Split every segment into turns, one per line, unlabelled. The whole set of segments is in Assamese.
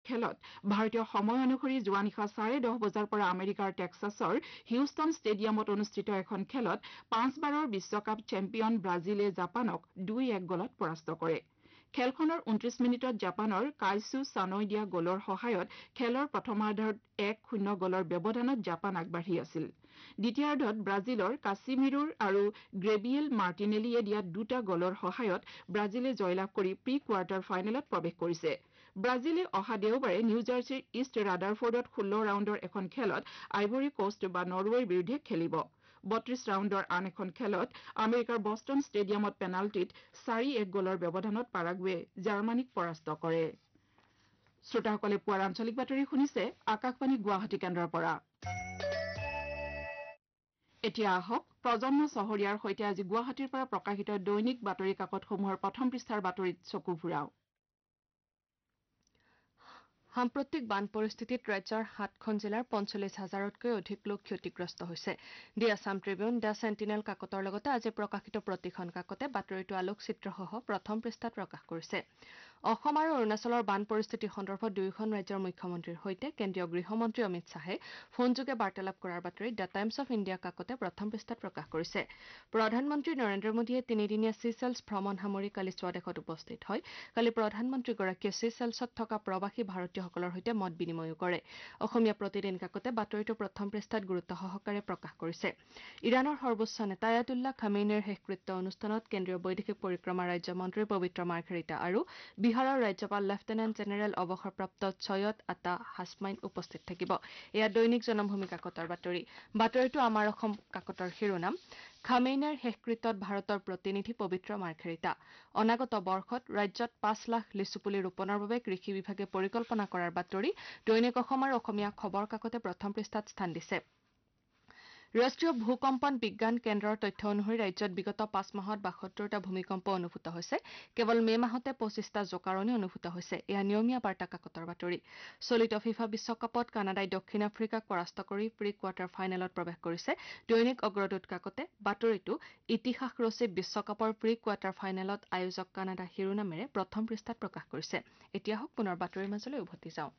খেলত ভাৰতীয় সময় অনুসৰি যোৱা নিশা 10:30 বজাৰ পৰা আমেৰিকাৰ টেক্সাছৰ হিউষ্টন ষ্টেডিয়ামত অনুষ্ঠিত এখন খেলত 5 বাৰৰ বিশ্বকাপ চেম্পিয়ন ব্ৰাজিলে জাপানক 2-1 গলত পৰাস্ত কৰে। খেলখনৰ 29 মিনিটত জাপানৰ কাইছু চানৈ দিয়া গ'লৰ সহায়ত খেলৰ প্ৰথমাৰ্ধত 1-0 গ'লৰ ব্যৱধানত জাপান আগবাঢ়ি আছিল। দ্বিতীয়াৰ্ধত ব্ৰাজিলৰ কাছিমিৰোৰ আৰু গ্ৰেবিয়েল মাৰ্টিনেলিয়ে দিয়া দুটা গ'লৰ সহায়ত ব্ৰাজিলে জয়লাভ কৰি প্ৰি কোৱাৰ্টাৰ ফাইনেলত প্ৰৱেশ কৰিছে। ব্ৰাজিলে অহা দেওবাৰে নিউ জাৰ্চিৰ ইষ্ট ৰাডাৰফৰ্ডত 16 ৰাউণ্ডৰ এখন খেলত আইভৰী কোষ্ট বা নৰৱেৰ বিৰুদ্ধে খেলিব। 32 ৰাউণ্ডৰ আন এখন খেলত আমেৰিকাৰ বষ্টন ষ্টেডিয়ামত পেনাল্টিত 4-1 গ'লৰ ব্যৱধানত পাৰাগুৱে জাৰ্মানীক পৰাস্ত কৰে। শ্ৰোতাসকলে পুৱাৰ আঞ্চলিক বাতৰি শুনিছে আকাশবাণী গুৱাহাটী কেন্দ্ৰৰ পৰা। এতিয়া আহক প্ৰজন্ম চহৰীয়াৰ সৈতে আজি গুৱাহাটীৰ পৰা প্ৰকাশিত দৈনিক বাতৰি কাকতসমূহৰ প্ৰথম পৃষ্ঠাৰ বাতৰিত চকু ফুৰাও।
সাম্প্ৰতিক বান পৰিস্থিতিত ৰাজ্যৰ 7খন জিলাৰ 45,000তকৈ অধিক লোক ক্ষতিগ্ৰস্ত হৈছে। দি আছাম ট্ৰিবিউন, দ্য চেণ্টিনেল কাকতৰ লগতে আজি প্ৰকাশিত প্ৰতিখন কাকতে বাতৰিটো আলোকচিত্ৰসহ প্ৰথম পৃষ্ঠাত প্ৰকাশ কৰিছে। অসম আৰু অৰুণাচলৰ বান পৰিস্থিতি সন্দৰ্ভত দুয়োখন ৰাজ্যৰ মুখ্যমন্ত্ৰীৰ সৈতে কেন্দ্ৰীয় গৃহমন্ত্ৰী অমিত শ্বাহে ফোনযোগে বাৰ্তালাপ কৰাৰ বাতৰি দ্য টাইমছ অৱ ইণ্ডিয়া কাকতে প্ৰথম পৃষ্ঠাত প্ৰকাশ কৰিছে। প্ৰধানমন্ত্ৰী নৰেন্দ্ৰ মোদীয়ে তিনিদিনীয়া চিচেলছ ভ্ৰমণ সামৰি কালি স্বদেশত উপস্থিত হয়। কালি প্ৰধানমন্ত্ৰীগৰাকীয়ে চিচেলছত থকা প্ৰৱাসী ভাৰতীয়সকলৰ সৈতে মত বিনিময় কৰে। অসমীয়া প্ৰতিদিন কাকতে বাতৰিটো প্ৰথম পৃষ্ঠাত গুৰুত্ব সহকাৰে প্ৰকাশ কৰিছে। ইৰাণৰ সৰ্বোচ্চ নেতা আয়াতুল্লাহ খামেইনিৰ শেষকৃত্য অনুষ্ঠানত কেন্দ্ৰীয় বৈদেশিক পৰিক্ৰমা ৰাজ্যমন্ত্ৰী পবিত্ৰ মাৰ্ঘেৰিটা আৰু বিহাৰৰ ৰাজ্যপাল লেফটেনেণ্ট জেনেৰেল অৱসৰপ্ৰাপ্ত ছৈয়দ আতা হাছমাইন উপস্থিত থাকিব। এয়া দৈনিক জনমভূমি কাকতৰ বাতৰি। বাতৰিটো আমাৰ অসম কাকতৰ শিৰোনাম, খামেইনিৰ শেষকৃত্যত ভাৰতৰ প্ৰতিনিধি পবিত্ৰ মাৰ্ঘেৰিটা। অনাগত বৰ্ষত ৰাজ্যত 5 লাখ লিচুপুলি ৰোপণৰ বাবে কৃষি বিভাগে পৰিকল্পনা কৰাৰ বাতৰি দৈনিক অসম আৰু অসমীয়া খবৰ কাকতে প্ৰথম পৃষ্ঠাত স্থান দিছে। ৰাষ্ট্ৰীয় ভূকম্পন বিজ্ঞান কেন্দ্ৰৰ তথ্য অনুসৰি ৰাজ্যত বিগত 5 মাহত 72টা ভূমিকম্প অনুভূত হৈছে। কেৱল মে' মাহতে 25টা জোকাৰণি অনুভূত হৈছে। এয়া নিয়মীয়া বাৰ্তা কাকতৰ বাতৰি। চলিত ফিফা বিশ্বকাপত কানাডাই দক্ষিণ আফ্ৰিকাক পৰাস্ত কৰি প্ৰি কোৱাৰ্টাৰ ফাইনেলত প্ৰৱেশ কৰিছে। দৈনিক অগ্ৰদূত কাকতে বাতৰিটো ইতিহাস ৰচি বিশ্বকাপৰ প্ৰি কোৱাৰ্টাৰ ফাইনেলত আয়োজক কানাডা শিৰোনামেৰে প্ৰথম পৃষ্ঠাত প্ৰকাশ কৰিছে। এতিয়া হওক পুনৰ বাতৰিৰ মাজলৈ উভতি যাওঁ।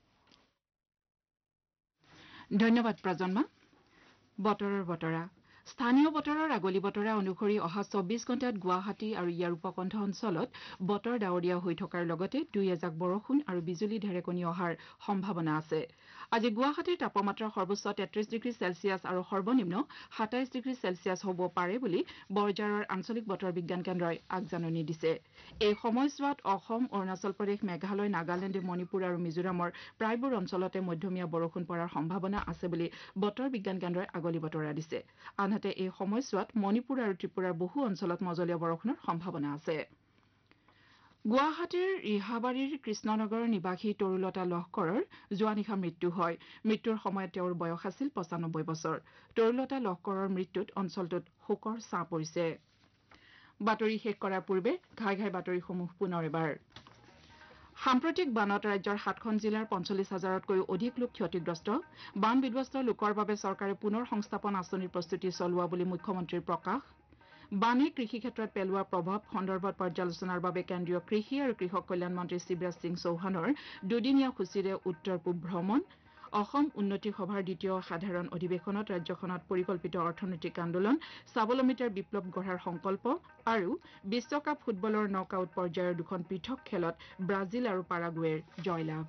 ধন্যবাদ প্ৰজন্মা। বতৰৰ বতৰা। স্থানীয় বতৰৰ আগলি বতৰা অনুসৰি অহা 24 ঘণ্টাত গুৱাহাটী আৰু ইয়াৰ উপকণ্ঠ অঞ্চলত বতৰ ডাৱৰীয়া হৈ থকাৰ লগতে দুই এজাক বৰষুণ আৰু বিজুলী ঢেৰেকনি অহাৰ সম্ভাৱনা আছে। আজি গুৱাহাটীৰ তাপমাত্ৰা সৰ্বোচ্চ 33 ডিগ্ৰী চেলছিয়াছ আৰু সৰ্বনিম্ন 27 ডিগ্ৰী চেলছিয়াছ হ'ব পাৰে বুলি বৰঝাৰৰ আঞ্চলিক বতৰ বিজ্ঞান কেন্দ্ৰই আগজাননী দিছে। এই সময়ছোৱাত অসম, অৰুণাচল প্ৰদেশ, মেঘালয়, নাগালেণ্ড, মণিপুৰ আৰু মিজোৰামৰ প্ৰায়বোৰ অঞ্চলতে মধ্যমীয়া বৰষুণ পৰাৰ সম্ভাৱনা আছে বুলি বতৰ বিজ্ঞান কেন্দ্ৰই আগলি বতৰা দিছে। আনহাতে এই সময়ছোৱাত মণিপুৰ আৰু ত্ৰিপুৰাৰ বহু অঞ্চলত মজলীয়া বৰষুণৰ সম্ভাৱনা আছে। গুৱাহাটীৰ ৰিহাবাৰীৰ কৃষ্ণনগৰ নিবাসী তৰুলতা লহকৰৰ যোৱা নিশা মৃত্যু হয়। মৃত্যুৰ সময়ত তেওঁৰ বয়স আছিল 95 বছৰ। তৰুলতা লহকৰৰ মৃত্যুত অঞ্চলটোত শোকৰ ছাঁ পৰিছে। বাতৰি শেষ কৰাৰ পূৰ্বে ঘাই ঘাই বাতৰিসমূহ পুনৰ এবাৰ। সাম্প্ৰতিক বানত ৰাজ্যৰ 7খন জিলাৰ 45,000তকৈও অধিক লোক ক্ষতিগ্ৰস্ত। বান বিধ্বস্ত লোকৰ বাবে চৰকাৰে পুনৰ সংস্থাপন আঁচনিৰ প্ৰস্তুতি চলোৱা বুলি মুখ্যমন্ত্ৰীৰ প্ৰকাশ। বানে কৃষি ক্ষেত্ৰত পেলোৱা প্ৰভাৱ সন্দৰ্ভত পৰ্যালোচনাৰ বাবে কেন্দ্ৰীয় কৃষি আৰু কৃষক কল্যাণ মন্ত্ৰী শিৱৰাজ সিং চৌহানৰ দুদিনীয়া সূচীৰে উত্তৰ পূব ভ্ৰমণ। অসম উন্নতি সভাৰ দ্বিতীয় সাধাৰণ অধিৱেশনত ৰাজ্যখনত পৰিকল্পিত অৰ্থনৈতিক আন্দোলন, স্বাৱলম্বিতাৰ বিপ্লৱ গঢ়াৰ সংকল্প আৰু বিশ্বকাপ ফুটবলৰ নকআউট পৰ্যায়ৰ দুখন পৃথক খেলত ব্ৰাজিল আৰু পাৰাগুৱেৰ জয়লাভ।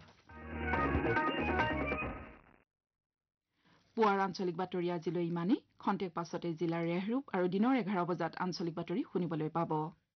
পুৱাৰ আঞ্চলিক বাতৰি আজিলৈ ইমানেই। খন্তেক পাছতে জিলাৰ ৰেহৰূপ আৰু দিনৰ 11 বজাত আঞ্চলিক বাতৰি শুনিবলৈ পাব।